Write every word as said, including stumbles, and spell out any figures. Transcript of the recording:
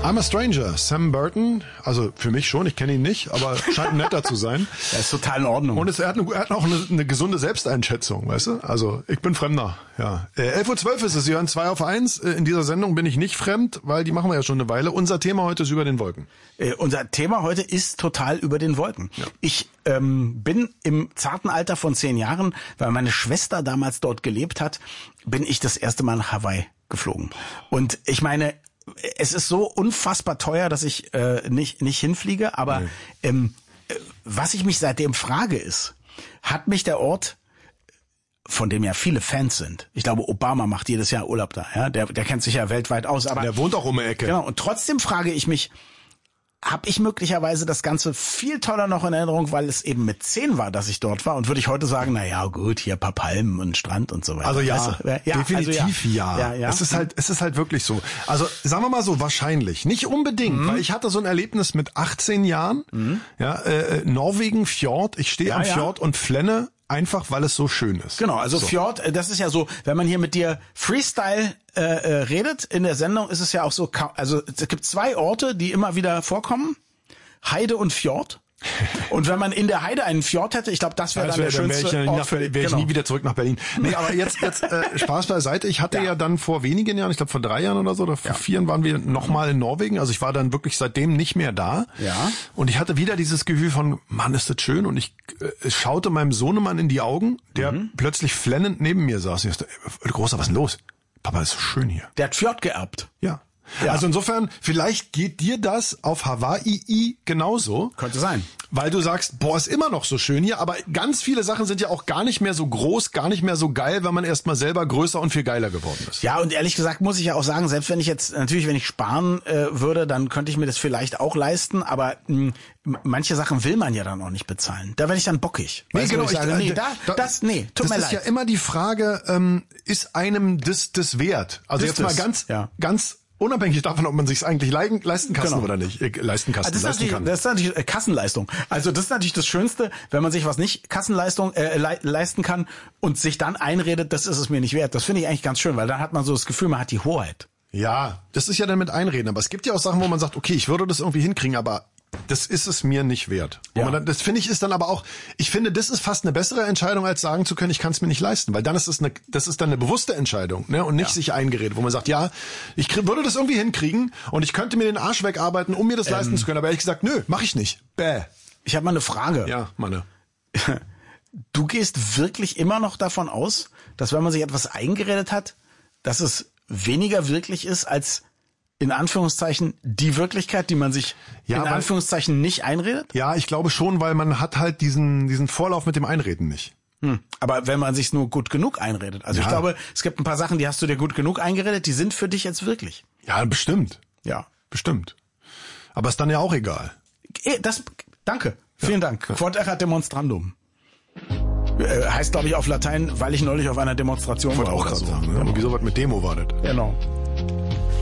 I'm a Stranger, Sam Burton, also für mich schon, ich kenne ihn nicht, aber scheint netter zu sein. Er ist total in Ordnung. Und es, er, hat eine, er hat auch eine, eine gesunde Selbsteinschätzung, weißt du? Also ich bin Fremder, ja. Äh, elf Uhr zwölf ist es, Sie hören zwei auf eins. Äh, in dieser Sendung bin ich nicht fremd, weil die machen wir ja schon eine Weile. Unser Thema heute ist über den Wolken. Äh, unser Thema heute ist total über den Wolken. Ja. Ich ähm, bin im zarten Alter von zehn Jahren, weil meine Schwester damals dort gelebt hat, bin ich das erste Mal nach Hawaii geflogen. Und ich meine, es ist so unfassbar teuer, dass ich äh, nicht nicht hinfliege, aber nee. ähm, was ich mich seitdem frage ist, hat mich der Ort, von dem ja viele Fans sind, ich glaube Obama macht jedes Jahr Urlaub da, ja, der der kennt sich ja weltweit aus, aber der wohnt auch um die Ecke. Genau, und trotzdem frage ich mich, habe ich möglicherweise das Ganze viel toller noch in Erinnerung, weil es eben mit zehn war, dass ich dort war, und würde ich heute sagen, na ja, gut, hier ein paar Palmen und Strand und so weiter. Also ja, weißt du? ja definitiv also ja. ja. Ja, ja. Es ist halt, es ist halt wirklich so. Also sagen wir mal so, wahrscheinlich, nicht unbedingt, mhm. weil ich hatte so ein Erlebnis mit achtzehn Jahren, mhm. ja, äh, Norwegen, Fjord, ich stehe ja, am Fjord ja. und flenne einfach, weil es so schön ist. Genau, also so. Fjord, das ist ja so, wenn man hier mit dir Freestyle äh, äh, redet, in der Sendung ist es ja auch so, also es gibt zwei Orte, die immer wieder vorkommen. Heide und Fjord. Und wenn man in der Heide einen Fjord hätte, ich glaube, das wäre ja, dann wär, der dann schönste wär ich, Ort nach, für, wär ich genau. nie wieder zurück nach Berlin. Nee, aber jetzt jetzt äh, Spaß beiseite. Ich hatte ja. ja dann vor wenigen Jahren, ich glaube vor drei Jahren oder so, oder vor ja. vier Jahren waren wir nochmal in Norwegen. Also ich war dann wirklich seitdem nicht mehr da. Ja. Und ich hatte wieder dieses Gefühl von, Mann, ist das schön. Und ich äh, schaute meinem Sohnemann in die Augen, der mhm. plötzlich flennend neben mir saß. Ich dachte, Großer, was ist denn los? Papa, ist so schön hier. Der hat Fjord geerbt. Ja. Ja. Also insofern, vielleicht geht dir das auf Hawaii genauso. Könnte sein. Weil du sagst, boah, ist immer noch so schön hier, aber ganz viele Sachen sind ja auch gar nicht mehr so groß, gar nicht mehr so geil, wenn man erstmal selber größer und viel geiler geworden ist. Ja, und ehrlich gesagt muss ich ja auch sagen, selbst wenn ich jetzt, natürlich, wenn ich sparen äh, würde, dann könnte ich mir das vielleicht auch leisten, aber mh, manche Sachen will man ja dann auch nicht bezahlen. Da werde ich dann bockig. Nee, genau, ich sage, ich, nee, da, da, das, nee, tut das mir leid. leid. Das ist ja immer die Frage, ähm, ist einem das, das wert? Also ist jetzt das? mal ganz, ja. ganz unabhängig davon, ob man sich's eigentlich leisten, leisten kann genau. oder nicht. Äh, leisten kann. Also das, leisten ist kann. das ist natürlich äh, Kassenleistung. Also das ist natürlich das Schönste, wenn man sich was nicht Kassenleistung äh, le- leisten kann und sich dann einredet, das ist es mir nicht wert. Das finde ich eigentlich ganz schön, weil dann hat man so das Gefühl, man hat die Hoheit. Ja, das ist ja dann mit Einreden. Aber es gibt ja auch Sachen, wo man sagt, okay, ich würde das irgendwie hinkriegen, aber das ist es mir nicht wert. Ja. Man dann, das finde ich ist dann aber auch, ich finde, das ist fast eine bessere Entscheidung, als sagen zu können, ich kann es mir nicht leisten. Weil dann ist es eine, das ist dann eine bewusste Entscheidung, ne, und nicht ja. sich eingeredet, wo man sagt, ja, ich krieg, würde das irgendwie hinkriegen und ich könnte mir den Arsch wegarbeiten, um mir das ähm. leisten zu können. Aber ehrlich gesagt, nö, mache ich nicht. Bäh. Ich habe mal eine Frage. Ja, Manne. Du gehst wirklich immer noch davon aus, dass wenn man sich etwas eingeredet hat, dass es weniger wirklich ist als in Anführungszeichen die Wirklichkeit, die man sich ja, in weil, Anführungszeichen nicht einredet? Ja, ich glaube schon, weil man hat halt diesen diesen Vorlauf mit dem Einreden nicht. Hm. Aber wenn man sich nur gut genug einredet. Also ja. ich glaube, es gibt ein paar Sachen, die hast du dir gut genug eingeredet, die sind für dich jetzt wirklich. Ja, bestimmt. Ja. Bestimmt. Aber ist dann ja auch egal. Das, danke. Ja. Vielen Dank. Ja. Quod erat demonstrandum. Heißt, glaube ich, auf Latein, weil ich neulich auf einer Demonstration war. Wollte auch gerade so. sagen. Ja, irgendwie sowas mit Demo war das. Genau.